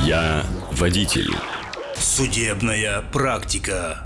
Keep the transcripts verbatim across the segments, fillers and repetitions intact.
Я водитель. Судебная практика.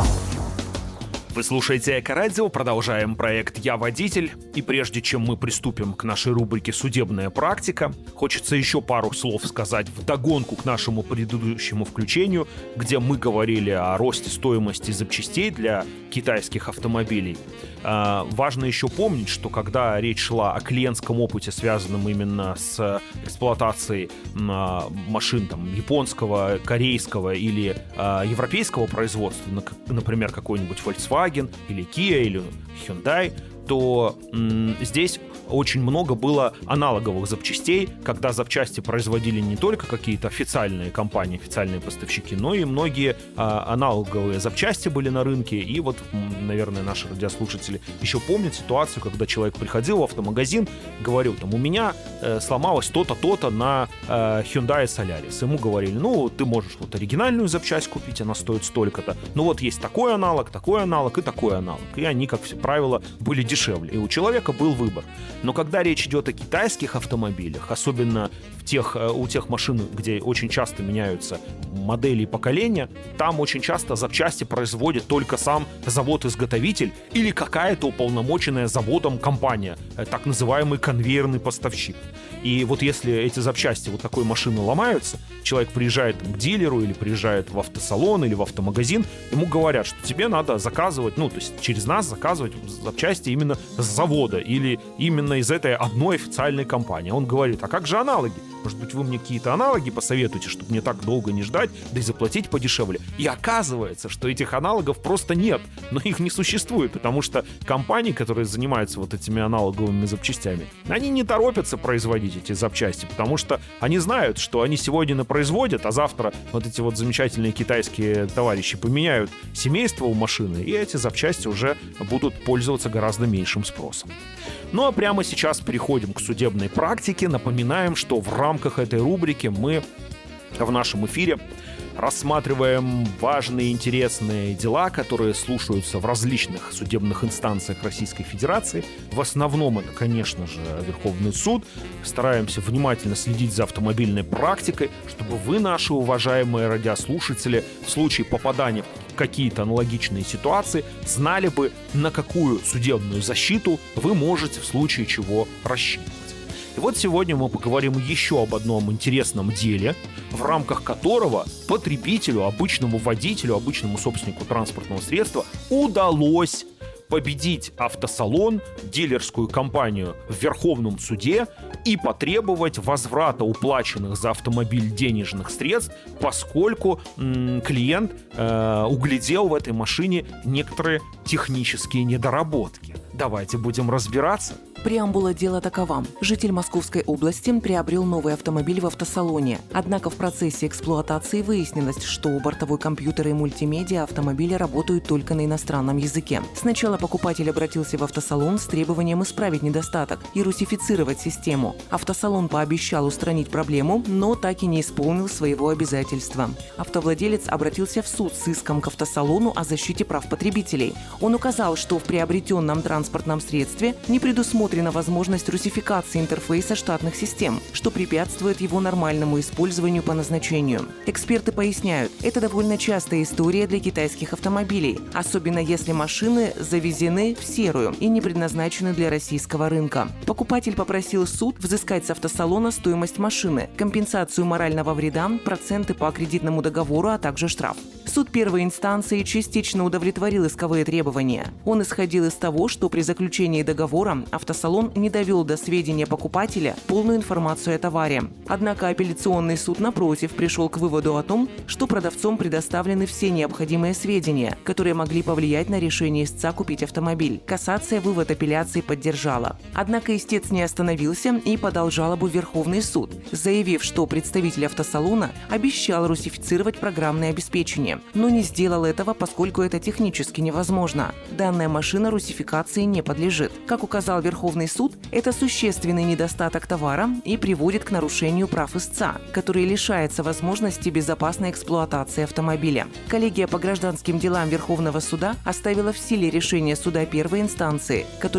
Вы слушаете Эко-радио, продолжаем проект «Я водитель». И прежде чем мы приступим к нашей рубрике «Судебная практика», хочется еще пару слов сказать вдогонку к нашему предыдущему включению, где мы говорили о росте стоимости запчастей для китайских автомобилей. А, важно еще помнить, что когда речь шла о клиентском опыте, связанном именно с эксплуатацией а, машин там, японского, корейского или а, европейского производства, например, какой-нибудь Volkswagen или Kia или Hyundai, то м, здесь очень много было аналоговых запчастей, когда запчасти производили не только какие-то официальные компании, официальные поставщики, но и многие а, аналоговые запчасти были на рынке. И вот, наверное, наши радиослушатели еще помнят ситуацию, когда человек приходил в автомагазин, говорил, там, у меня э, сломалось то-то, то-то на э, Hyundai Solaris. Ему говорили, ну, ты можешь вот оригинальную запчасть купить, она стоит столько-то. Ну, вот есть такой аналог, такой аналог и такой аналог. И они, как все правило, были дешевле. И у человека был выбор. Но когда речь идет о китайских автомобилях, особенно в тех, у тех машин, где очень часто меняются модели и поколения, там очень часто запчасти производит только сам завод-изготовитель или какая-то уполномоченная заводом компания, так называемый конвейерный поставщик. И вот если эти запчасти вот такой машины ломаются, человек приезжает к дилеру или приезжает в автосалон или в автомагазин, ему говорят, что тебе надо заказывать, ну, то есть через нас заказывать запчасти именно с завода или именно из этой одной официальной компании. Он говорит, а как же аналоги? Может быть, вы мне какие-то аналоги посоветуете, чтобы мне так долго не ждать, да и заплатить подешевле. И оказывается, что этих аналогов просто нет, но их не существует, потому что компании, которые занимаются вот этими аналоговыми запчастями, они не торопятся производить эти запчасти, потому что они знают, что они сегодня напроизводят, а завтра вот эти вот замечательные китайские товарищи поменяют семейство у машины, и эти запчасти уже будут пользоваться гораздо меньшим спросом. Ну а прямо сейчас переходим к судебной практике. Напоминаем, что в рамках этой рубрики мы в нашем эфире рассматриваем важные и интересные дела, которые слушаются в различных судебных инстанциях Российской Федерации. В основном это, конечно же, Верховный суд. Стараемся внимательно следить за автомобильной практикой, чтобы вы, наши уважаемые радиослушатели, в случае попадания в какие-то аналогичные ситуации, знали бы, на какую судебную защиту вы можете в случае чего рассчитывать. И вот сегодня мы поговорим еще об одном интересном деле, в рамках которого потребителю, обычному водителю, обычному собственнику транспортного средства удалось победить автосалон, дилерскую компанию в Верховном суде и потребовать возврата уплаченных за автомобиль денежных средств, поскольку м- клиент э- углядел в этой машине некоторые технические недоработки. Давайте будем разбираться. Преамбула дела такова. Житель Московской области приобрел новый автомобиль в автосалоне. Однако в процессе эксплуатации выяснилось, что бортовой компьютер и мультимедиа автомобиля работают только на иностранном языке. Сначала покупатель обратился в автосалон с требованием исправить недостаток и русифицировать систему. Автосалон пообещал устранить проблему, но так и не исполнил своего обязательства. Автовладелец обратился в суд с иском к автосалону о защите прав потребителей. Он указал, что в приобретенном транспортном средстве не предусмотрено возможность русификации интерфейса штатных систем, что препятствует его нормальному использованию по назначению. Эксперты поясняют, это довольно частая история для китайских автомобилей, особенно если машины завезены в серую и не предназначены для российского рынка. Покупатель попросил суд взыскать с автосалона стоимость машины, компенсацию морального вреда, проценты по кредитному договору, а также штраф. Суд первой инстанции частично удовлетворил исковые требования. Он исходил из того, что при заключении договора автосалон не довел до сведения покупателя полную информацию о товаре. Однако апелляционный суд, напротив, пришел к выводу о том, что продавцом предоставлены все необходимые сведения, которые могли повлиять на решение истца купить автомобиль. Кассация вывод апелляции поддержала. Однако истец не остановился и подал жалобу в Верховный суд, заявив, что представитель автосалона обещал русифицировать программное обеспечение, но не сделал этого, поскольку это технически невозможно. Данная машина русификации не подлежит. Как указал Верховный суд, это существенный недостаток товара и приводит к нарушению прав истца, который лишается возможности безопасной эксплуатации автомобиля. Коллегия по гражданским делам Верховного суда оставила в силе решение суда первой инстанции, которое